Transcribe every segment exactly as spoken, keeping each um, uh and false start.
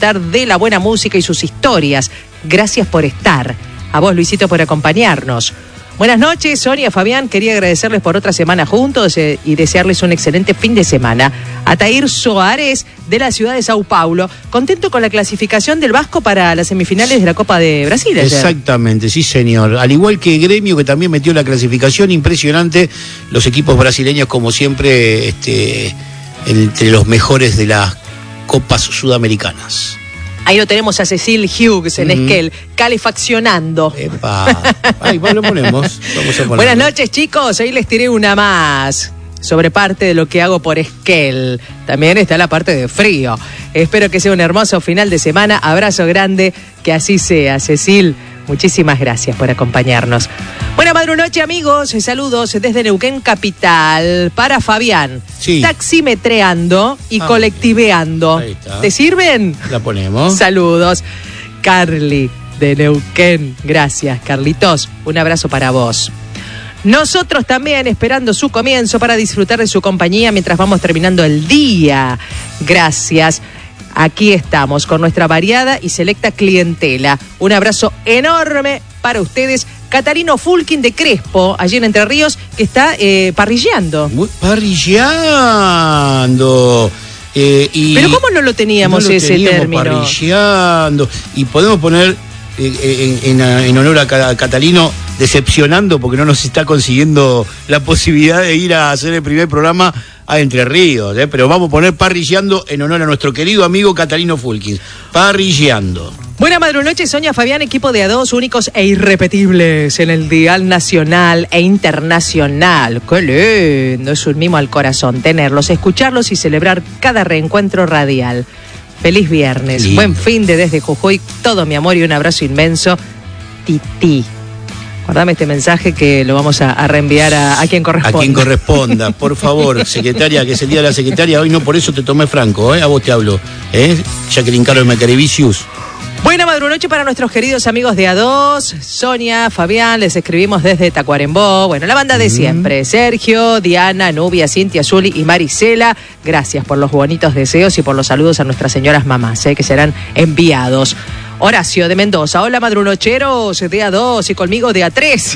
disfrutar de la buena música y sus historias. Gracias por estar. A vos, Luisito, por acompañarnos. Buenas noches, Sonia, Fabián. Quería agradecerles por otra semana juntos eh, y desearles un excelente fin de semana. Atair Soares, de la ciudad de Sao Paulo. Contento con la clasificación del Vasco para las semifinales de la Copa de Brasil ayer. Exactamente, sí, señor. Al igual que Gremio, que también metió la clasificación. Impresionante. Los equipos brasileños, como siempre, este, entre los mejores de las Copas Sudamericanas. Ahí lo tenemos a Cecil Hughes en mm. Esquel, calefaccionando. Epa. Ahí va, lo ponemos. Vamos a Buenas noches, chicos. Ahí les tiré una más sobre parte de lo que hago por Esquel. También está la parte de frío. Espero que sea un hermoso final de semana. Abrazo grande, que así sea, Cecil. Muchísimas gracias por acompañarnos. Buena madrunoche, amigos. Saludos desde Neuquén Capital para Fabián. Sí. Taximetreando y ah, colectiveando. Ahí está. ¿Te sirven? La ponemos. Saludos. Carly de Neuquén. Gracias, Carlitos. Un abrazo para vos. Nosotros también esperando su comienzo para disfrutar de su compañía mientras vamos terminando el día. Gracias. Aquí estamos con nuestra variada y selecta clientela. Un abrazo enorme para ustedes. Catarino Fulkin de Crespo, allí en Entre Ríos, que está eh, parrilleando. Parrilleando. Eh, y Pero ¿cómo no lo teníamos, no lo ese teníamos término? Parrilleando. Y podemos poner eh, en, en, en honor a Catalino, decepcionando porque no nos está consiguiendo la posibilidad de ir a hacer el primer programa a Entre Ríos, ¿eh? Pero vamos a poner parrilleando en honor a nuestro querido amigo Catalino Fulkin. Parrilleando. Buena madrunoche, Sonia, Fabián, equipo de A dos, únicos e irrepetibles en el dial nacional e internacional. ¡Qué lindo! Es un mimo al corazón tenerlos, escucharlos y celebrar cada reencuentro radial. Feliz viernes, lindo. Buen fin de desde Jujuy, todo mi amor y un abrazo inmenso. Titi. Guardame este mensaje que lo vamos a, a reenviar a, a quien corresponda. A quien corresponda, por favor, secretaria, que es el día de la secretaria. Hoy no, por eso te tomé franco, ¿eh? A vos te hablo, ¿eh? Jacqueline Carlos Macarevicius. Buena madrunoche para nuestros queridos amigos de A dos, Sonia, Fabián, les escribimos desde Tacuarembó. Bueno, la banda de mm. siempre, Sergio, Diana, Nubia, Cintia, Zuli y Marisela. Gracias por los bonitos deseos y por los saludos a nuestras señoras mamás, ¿eh? Que serán enviados. Horacio de Mendoza, hola madrunocheros de A dos y conmigo de A tres.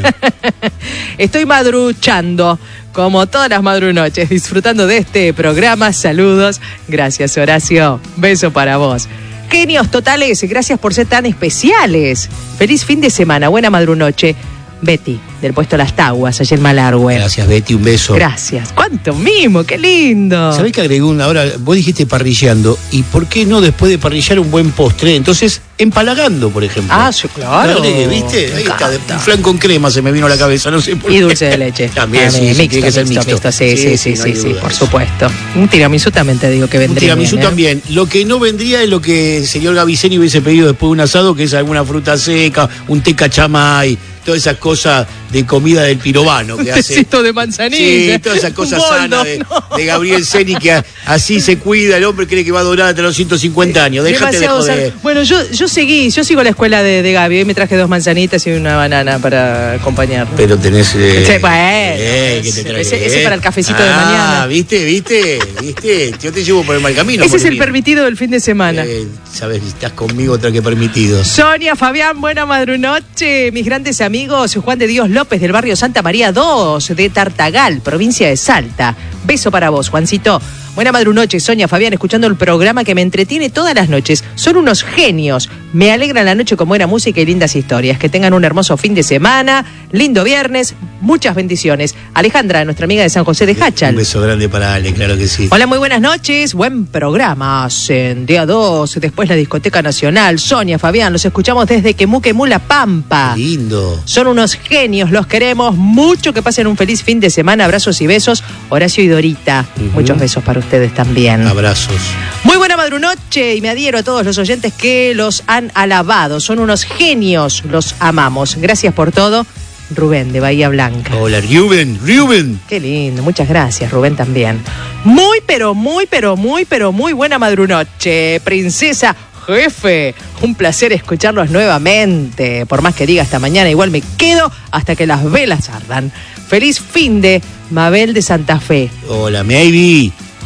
Estoy madruchando como todas las madrunoches, disfrutando de este programa. Saludos, gracias Horacio, beso para vos. Genios totales, gracias por ser tan especiales. Feliz fin de semana, buena madrunoche. Betty, del puesto Las Taguas, allá en Malargüe. Gracias, Betty, un beso. Gracias. ¡Cuánto mimo! ¡Qué lindo! ¿Sabés que agregó una? Ahora, vos dijiste parrilleando, ¿y por qué no después de parrillar un buen postre? Entonces, empalagando, por ejemplo. Ah, sí, claro. Agregué, ¿viste? Ahí está, un flan con crema se me vino a la cabeza, no sé por qué. Y dulce de leche. También, sí, sí, mixto, tiene que ser mixto, mixto. mixto. Sí, sí, sí, sí, sí, sí, por supuesto. Un tiramisú también te digo que vendría. Un tiramisú bien, ¿eh? también. Lo que no vendría es lo que el señor Gaviceni hubiese pedido después de un asado, que es alguna fruta seca, un té cachamay, todas esas cosas de comida del pirobano que hace. Tecito de manzanilla. Sí, todas esas cosas sanas de, no. de Gabriel Ceni, que a, así se cuida, el hombre cree que va a durar hasta los ciento cincuenta años. Déjate de joder. Bueno, yo, yo seguí, yo sigo la escuela de, de Gaby, me traje dos manzanitas y una banana para acompañarlo. Pero tenés... Eh, sí, bueno, eh, ¿qué te traes, ese, eh? ese para el cafecito ah, de mañana. Ah, ¿viste? ¿Viste? ¿Viste? Yo te llevo por el mal camino. Ese es el permitido del fin de semana. Eh, Sabes, estás conmigo otra que permitido. Sonia, Fabián, buena madrunoche. Mis grandes amigos, Juan de Dios López del barrio Santa María dos de Tartagal, provincia de Salta. Beso para vos, Juancito. Buena madrunoche, Sonia, Fabián, escuchando el programa que me entretiene todas las noches. Son unos genios. Me alegran la noche con buena música y lindas historias. Que tengan un hermoso fin de semana, lindo viernes, muchas bendiciones. Alejandra, nuestra amiga de San José de Hachal. Un beso grande para Ale, claro que sí. Hola, muy buenas noches. Buen programa. En día dos, después la Discoteca Nacional. Sonia, Fabián, los escuchamos desde Quemú, La Pampa. Lindo. Son unos genios, los queremos mucho. Que pasen un feliz fin de semana. Abrazos y besos. Horacio y Dorita. Uh-huh. Muchos besos para ustedes también. Abrazos. Muy buena madrunoche y me adhiero a todos los oyentes que los han alabado. Son unos genios, los amamos. Gracias por todo. Rubén de Bahía Blanca. Hola, Rubén, Rubén. Qué lindo, muchas gracias, Rubén también. Muy, pero muy, pero muy, pero muy buena madrunoche, princesa, jefe. Un placer escucharlos nuevamente. Por más que diga hasta mañana, igual me quedo hasta que las velas ardan. Feliz fin de Mabel de Santa Fe. Hola, Maybe.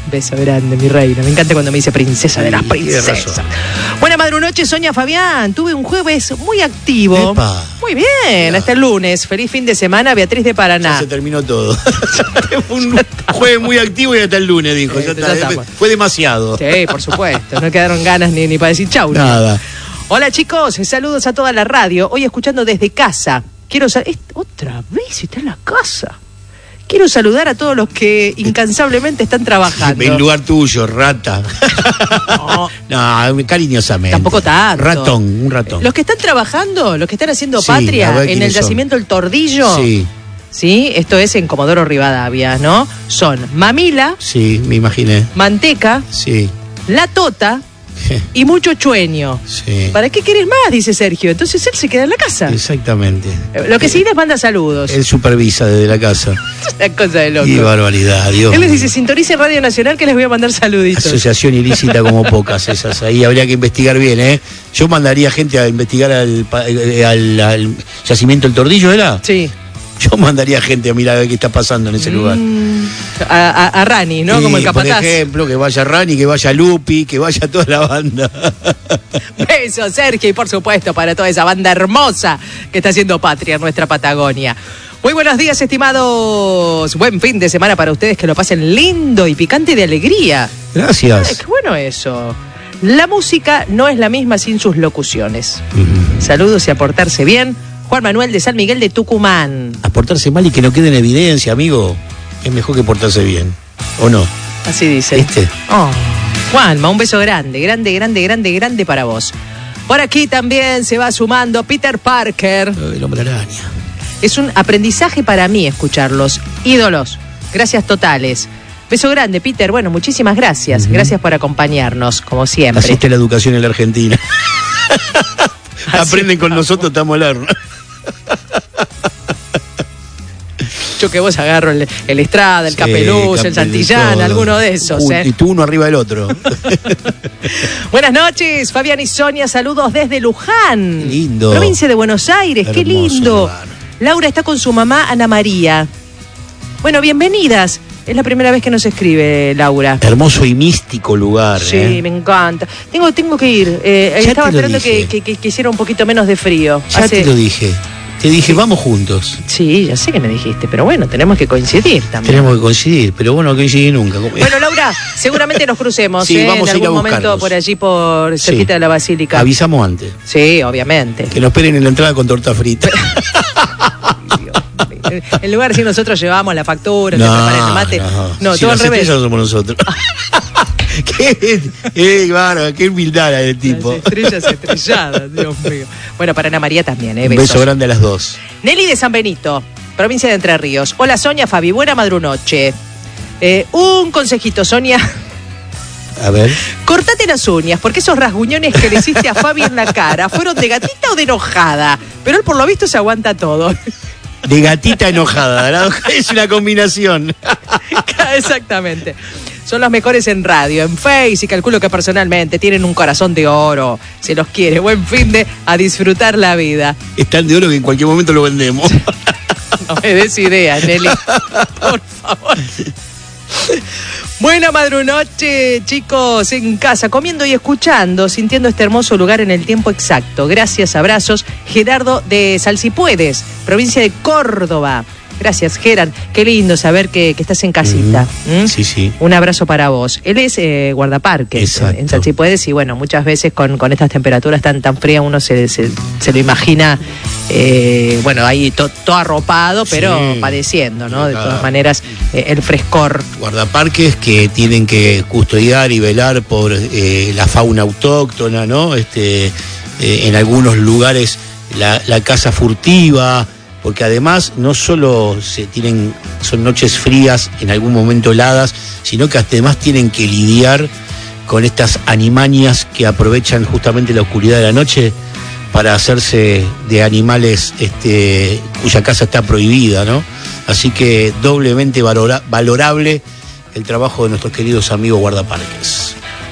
Beso grande, mi reina. Me encanta cuando me dice princesa de las princesas. Buena madrunoche, Sonia Fabián. Tuve un jueves muy activo. Epa. Muy bien, ya. Hasta el lunes. Feliz fin de semana, Beatriz de Paraná. Ya se terminó todo. Fue un jueves muy activo y hasta el lunes, dijo. Sí, ya está. Ya fue demasiado. Sí, por supuesto. No quedaron ganas ni, ni para decir chau. Nada. Hola, chicos. Saludos a toda la radio. Hoy escuchando desde casa. Quiero saber... Otra vez está en la casa. Quiero saludar a todos los que incansablemente están trabajando. En lugar tuyo, rata. No, no, cariñosamente. Tampoco tanto. Ratón, un ratón. Los que están trabajando, los que están haciendo sí, patria en el yacimiento El Tordillo. Sí. Sí, esto es en Comodoro Rivadavia, ¿no? Son Mamila. Sí, me imaginé. Manteca. Sí. La Tota. Y mucho chueño. Sí. ¿Para qué querés más? Dice Sergio. Entonces él se queda en la casa. Exactamente. Lo que sí les manda saludos. Él supervisa desde la casa. Una cosa de loco. Qué barbaridad, Dios. Él les dice, sintonicen Radio Nacional que les voy a mandar saluditos. Asociación ilícita como pocas esas. Ahí habría que investigar bien, ¿eh? Yo mandaría gente a investigar al, al, al yacimiento El Tordillo, ¿era? Sí. Yo mandaría gente a mirar a ver qué está pasando en ese mm, lugar. A, a, a Rani, ¿no? Sí, como el capataz. Por ejemplo, que vaya Rani, que vaya Lupi, que vaya toda la banda. Besos, Sergio, y por supuesto para toda esa banda hermosa que está haciendo patria en nuestra Patagonia. Muy buenos días, estimados. Buen fin de semana para ustedes, que lo pasen lindo y picante de alegría. Gracias. Ay, qué bueno eso. La música no es la misma sin sus locuciones. Uh-huh. Saludos y a portarse bien. Juan Manuel de San Miguel de Tucumán. A portarse mal y que no quede en evidencia, amigo. Es mejor que portarse bien, ¿o no? Así dice. ¿Este? Oh. Juanma, un beso grande, grande, grande, grande, grande para vos. Por aquí también se va sumando Peter Parker. El hombre araña. Es un aprendizaje para mí escucharlos. Ídolos. Gracias totales. Beso grande, Peter. Bueno, muchísimas gracias. Uh-huh. Gracias por acompañarnos, como siempre. Asiste la educación en la Argentina. Aprenden con nosotros, estamos al horno. Yo que vos agarro el, el Estrada, el sí, Capeluz, el Santillán, alguno de esos. Un, ¿eh? Y tú uno arriba del otro. Buenas noches, Fabián y Sonia, saludos desde Luján. Qué lindo. Provincia de Buenos Aires, hermoso, qué lindo. Lugar. Laura está con su mamá, Ana María. Bueno, bienvenidas. Es la primera vez que nos escribe Laura. Hermoso y místico lugar. Sí, ¿eh? me encanta. Tengo, tengo que ir. Eh, estaba esperando que, que, que, que hiciera un poquito menos de frío. Ya Hace... te lo dije. Te dije, sí. Vamos juntos. Sí, ya sé que me dijiste, pero bueno, tenemos que coincidir también. Tenemos que coincidir, pero bueno, no coincidir nunca. Bueno, Laura, seguramente nos crucemos sí, ¿eh? vamos en a ir algún a momento por allí, por cerquita sí. de la Basílica. Avisamos antes. Sí, obviamente. Que nos esperen en la entrada con torta frita. En lugar de si nosotros llevamos la factura, no, se prepara el mate. No, no si todo al revés. Estrellas somos nosotros. qué, eh, claro, qué humildad la del tipo. Las estrellas estrelladas, Dios mío. Bueno, para Ana María también, ¿eh? Un beso grande a las dos. Nelly de San Benito, provincia de Entre Ríos. Hola, Sonia, Fabi, buena madrunoche. Eh, un consejito, Sonia. A ver. Cortate las uñas, porque esos rasguñones que le hiciste a Fabi en la cara, ¿fueron de gatita o de enojada? Pero él por lo visto se aguanta todo. De gatita enojada, ¿verdad? Es una combinación. Exactamente. Son los mejores en radio, en Face, y calculo que personalmente tienen un corazón de oro. Se los quiere. Buen fin de a disfrutar la vida. Es tan de oro que en cualquier momento lo vendemos. No me des idea, Nelly. Por favor. Buena madrunoche, chicos, en casa, comiendo y escuchando, sintiendo este hermoso lugar en el tiempo exacto. Gracias, abrazos. Gerardo de Salsipuedes, provincia de Córdoba. Gracias, Geran. Qué lindo saber que, que estás en casita. Mm, ¿Mm? Sí, sí. Un abrazo para vos. Él es eh, guardaparques en, en Salsipuedes y bueno, muchas veces con, con estas temperaturas tan tan frías uno se, se, se lo imagina, eh, bueno, ahí to, todo arropado, pero sí, padeciendo, ¿no? De todas maneras, eh, el frescor. Guardaparques que tienen que custodiar y velar por eh, la fauna autóctona, ¿no? Este, eh, en algunos lugares la, la caza furtiva. Porque además no solo se tienen, son noches frías, en algún momento heladas, sino que además tienen que lidiar con estas animanias que aprovechan justamente la oscuridad de la noche para hacerse de animales este, cuya caza está prohibida, ¿no? Así que doblemente valora, valorable el trabajo de nuestros queridos amigos guardaparques.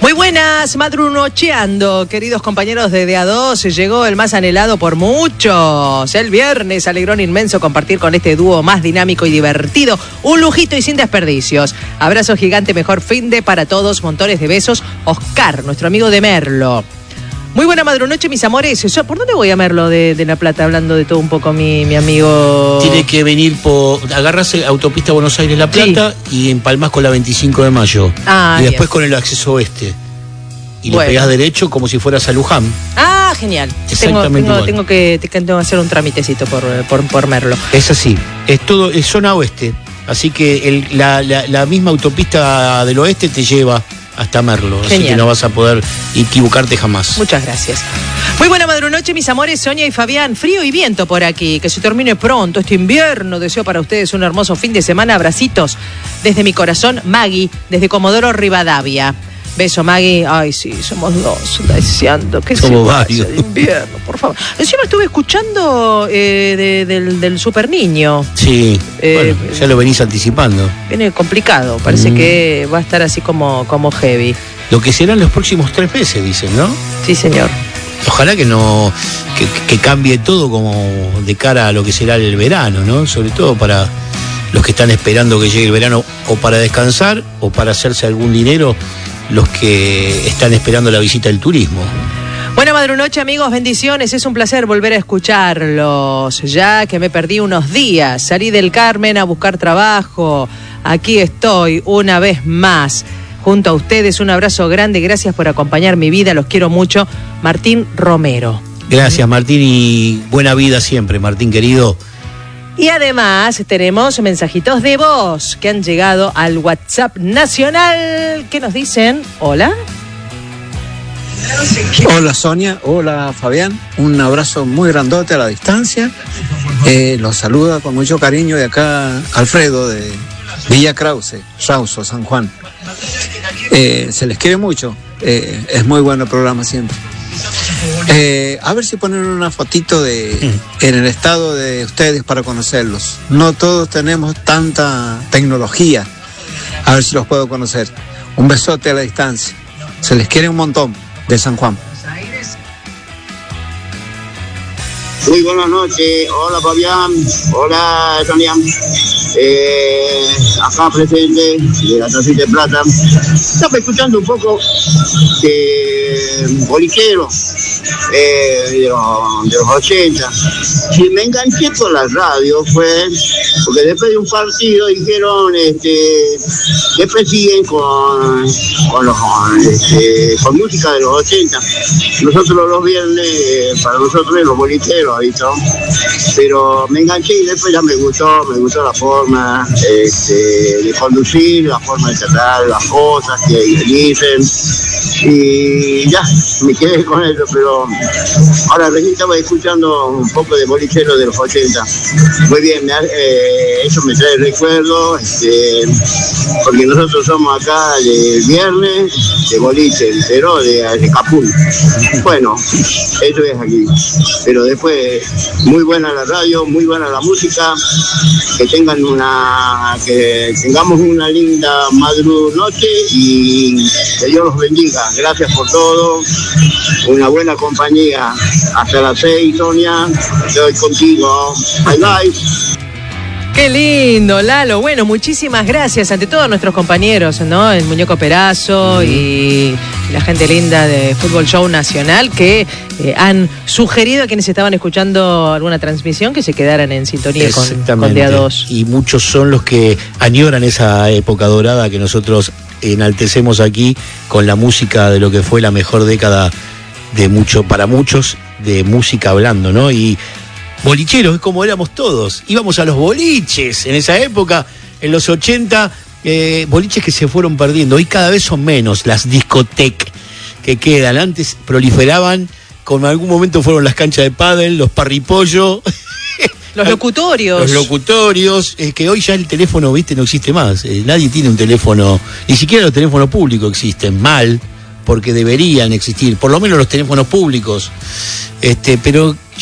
Muy buenas, madrunocheando, queridos compañeros de D A dos. Llegó el más anhelado por muchos. El viernes, alegrón inmenso compartir con este dúo más dinámico y divertido. Un lujito y sin desperdicios. Abrazo gigante, mejor fin de para todos. Montones de besos. Oscar, nuestro amigo de Merlo. Muy buena madrunoche, mis amores. ¿Por dónde voy a Merlo de, de La Plata? Hablando de todo un poco, mi, mi amigo. Tiene que venir por. Agarras autopista Buenos Aires-La Plata, sí, y empalmás con la veinticinco de mayo. Ah, y después bien. con el acceso oeste. Y bueno, le pegás derecho como si fueras a Luján. Ah, genial. Tengo, Exactamente tengo, igual. tengo, que, tengo que hacer un tramitecito por, por, por Merlo. Es así. Es todo, es zona oeste. Así que el, la, la, la misma autopista del oeste te lleva hasta Merlo. Genial. Así que no vas a poder equivocarte jamás. Muchas gracias. Muy buena madrunoche, mis amores, Sonia y Fabián. Frío y viento por aquí, que se termine pronto este invierno. Deseo para ustedes un hermoso fin de semana. Abracitos desde mi corazón, Maggie, desde Comodoro Rivadavia. Beso, Maggie. Ay, sí, somos dos, deseando que se pase el invierno, por favor. Encima estuve escuchando eh, de, del, del Super Niño. Sí, eh, bueno, ya lo venís anticipando. Viene complicado, parece mm. que va a estar así como, como heavy. Lo que serán los próximos tres meses, dicen, ¿no? Sí, señor. Ojalá que no que, que cambie todo como de cara a lo que será el verano, ¿no? Sobre todo para los que están esperando que llegue el verano, o para descansar o para hacerse algún dinero, los que están esperando la visita del turismo. Buena madrunoche, amigos, bendiciones. Es un placer volver a escucharlos, ya que me perdí unos días. Salí del Carmen a buscar trabajo. Aquí estoy una vez más junto a ustedes. Un abrazo grande, gracias por acompañar mi vida, los quiero mucho. Martín Romero. Gracias, Martín, y buena vida siempre, Martín querido. Y además tenemos mensajitos de voz que han llegado al WhatsApp nacional que nos dicen, hola. Hola Sonia, hola Fabián, un abrazo muy grandote a la distancia. Eh, los saluda con mucho cariño de acá Alfredo de Villa Krause, Rauso, San Juan. Eh, se les quiere mucho, eh, es muy bueno el programa siempre. Eh, a ver si ponen una fotito de en el estado de ustedes para conocerlos. No todos tenemos tanta tecnología. A ver si los puedo conocer. Un besote a la distancia. Se les quiere un montón de San Juan. Muy buenas noches, hola Fabián, hola Sonia, eh, acá presente de la Tacita de Plata. Estaba escuchando un poco de bolichero, eh, de, los, de los ochenta. Y me enganché por la radio, fue porque después de un partido dijeron este, después siguen con, con, los, este, con música de los ochenta. Nosotros los viernes, para nosotros los bolicheros, ¿visto? Pero me enganché y después ya me gustó, me gustó la forma este, de conducir, la forma de tratar las cosas que dicen, y ya, me quedé con eso. Pero ahora recién estaba escuchando un poco de bolichero de los ochenta. Muy bien, me, eh, eso me trae recuerdos, este, porque nosotros somos acá de viernes de boliche, pero de, de Capul. Bueno, eso es aquí. Pero después, muy buena la radio, muy buena la música, que tengan una, que tengamos una linda madrunoche y que Dios los bendiga. Gracias por todo, una buena compañía. Hasta las seis, Sonia, estoy contigo. Bye bye. Qué lindo, Lalo. Bueno, muchísimas gracias ante todos nuestros compañeros, ¿no? El Muñeco Perazo mm. y la gente linda de Fútbol Show Nacional que eh, han sugerido a quienes estaban escuchando alguna transmisión que se quedaran en sintonía con, con D A dos. Y muchos son los que añoran esa época dorada que nosotros enaltecemos aquí con la música de lo que fue la mejor década de mucho, para muchos, de música hablando, ¿no? Y bolicheros, es como éramos todos. Íbamos a los boliches en esa época, en los ochenta, eh, boliches que se fueron perdiendo. Hoy cada vez son menos las discotecas que quedan. Antes proliferaban, como en algún momento fueron las canchas de pádel, los parripollos. Los locutorios. Los locutorios, es que hoy ya el teléfono, viste, no existe más. Eh, nadie tiene un teléfono, ni siquiera los teléfonos públicos existen, mal, porque deberían existir, por lo menos los teléfonos públicos. Este, pero yo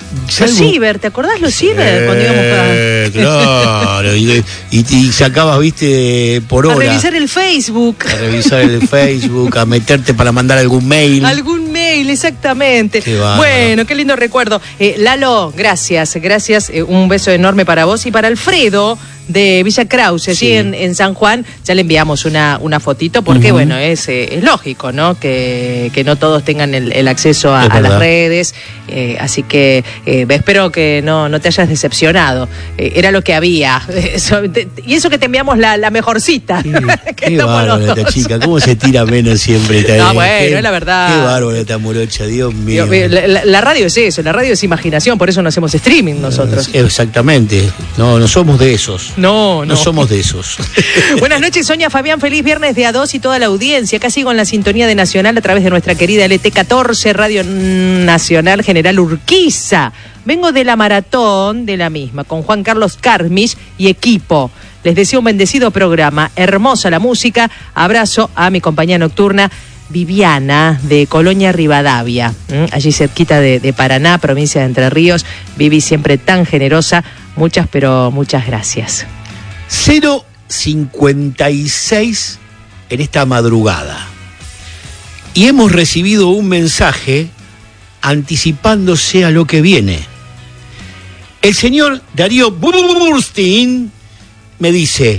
Los ciber, ¿te acordás los ciber? Eh, cuando íbamos a... Claro, y, y, y sacabas, viste, por hora. A revisar el Facebook. A revisar el Facebook, a meterte para mandar algún mail. Algún mail, exactamente. Qué bárbaro. Bueno, qué lindo recuerdo. Eh, Lalo, gracias, gracias. Eh, un beso enorme para vos y para Alfredo de Villa Krause, allí Sí. en, en San Juan. Ya le enviamos una, una fotito porque, uh-huh. bueno, es, eh, es lógico, ¿no? Que, que no todos tengan el, el acceso a, a las redes. Eh, así que eh, espero que no, no te hayas decepcionado. Eh, era lo que había. Eso, te, y eso que te enviamos la, la mejorcita. Qué, que qué bárbaro esta chica. ¿Cómo se tira menos siempre? No, bueno, qué, es la verdad. Qué bárbaro esta morocha, Dios mío. La, la, la radio es eso, la radio es imaginación, por eso no hacemos streaming nosotros. Exactamente. No, no somos de esos. No, no. No somos de esos. Buenas noches, Sonia, Fabián, feliz viernes de A dos y toda la audiencia. Acá sigo en la sintonía de Nacional a través de nuestra querida L T catorce, Radio Nacional General Urquiza. Vengo de la maratón de la misma, con Juan Carlos Carmich y equipo. Les deseo un bendecido programa, hermosa la música. Abrazo a mi compañía nocturna, Viviana, de Colonia Rivadavia, ¿Mm? allí cerquita de, de Paraná, provincia de Entre Ríos. Vivi siempre tan generosa. Muchas, pero muchas gracias. cero cincuenta y seis en esta madrugada. Y hemos recibido un mensaje anticipándose a lo que viene. El señor Darío Burstein me dice: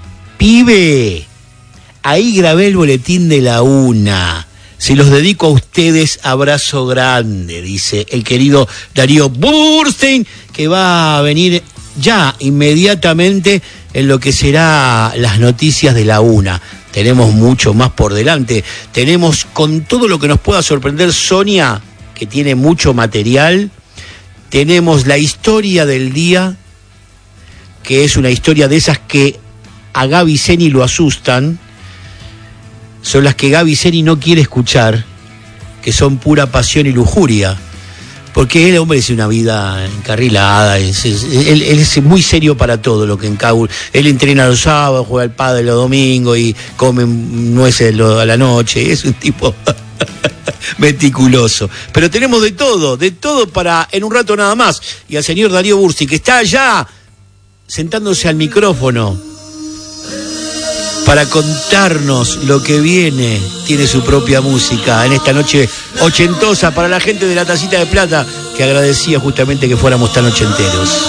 pibe, ahí grabé el boletín de la una. Se los dedico a ustedes, abrazo grande, dice el querido Darío Burstein, que va a venir ya inmediatamente en lo que será las noticias de la una. Tenemos mucho más por delante. Tenemos, con todo lo que nos pueda sorprender Sonia, que tiene mucho material. Tenemos la historia del día, que es una historia de esas que a Gaby Zeni lo asustan. Son las que Gaby Zeni no quiere escuchar, que son pura pasión y lujuria. Porque el hombre es una vida encarrilada, es, es, él, él es muy serio para todo lo que encaura. Él entrena los sábados, juega al pádel los domingos y come nueces a la noche. Es un tipo meticuloso. Pero tenemos de todo, de todo para en un rato nada más. Y al señor Darío Burstein, que está allá sentándose al micrófono para contarnos lo que viene. Tiene su propia música en esta noche ochentosa para la gente de la Tacita de Plata, que agradecía justamente que fuéramos tan ochenteros.